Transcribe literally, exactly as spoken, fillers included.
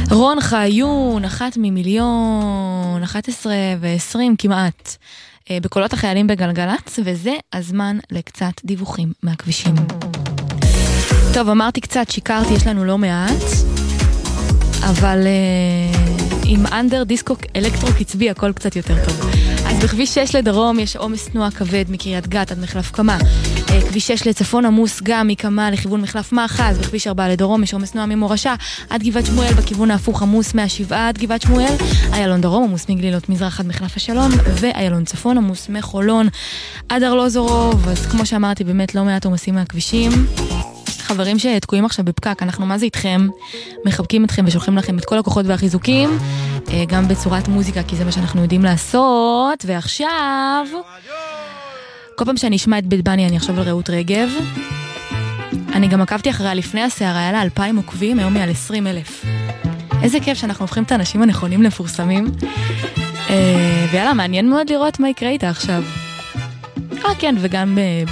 רון חיון, אחת ממיליון, אחת עשרה ועשרים כמעט, בקולות החיילים בגלגלץ, וזה הזמן לקצת דיווחים מהכבישים. טוב, אמרתי קצת, שיקרתי, יש לנו לא מעט, אבל עם אנדר דיסקו אלקטרו קצבי הכל קצת יותר טוב. אז בכביש שש לדרום יש עומס תנועה כבד מקריית גת עד מחלף קמה. כביש שש לצפון עמוס גם מקמה לכיוון מחלף מאחז. בכביש ארבע לדרום יש עומס תנועה ממורשה עד גבעת שמואל, בכיוון ההפוך עמוס מהשבעה עד גבעת שמואל. איילון דרום עמוס מגלילות מזרח עד מחלף השלום, ואיילון צפון עמוס מחולון עד ארלוזורוב. אז כמו שאמרתי, באמת לא מעט עומסים מהכבישים. חברים שתקועים עכשיו בפקק, אנחנו מה זה איתכם, מחבקים אתכם ושולחים לכם את כל הכוחות והחיזוקים, גם בצורת מוזיקה, כי זה מה שאנחנו יודעים לעשות. ועכשיו, כל פעם שאני אשמע את בית בני, אני אחשוב על רעות רגב. אני גם עקבתי אחריה לפני הסערה, היה לה אלפיים עוקבים, היום היא על עשרים אלף. איזה כיף שאנחנו הופכים את האנשים הנכונים למפורסמים. ויאללה, מעניין מאוד לראות מה יקרה איתה עכשיו. אה כן, וגם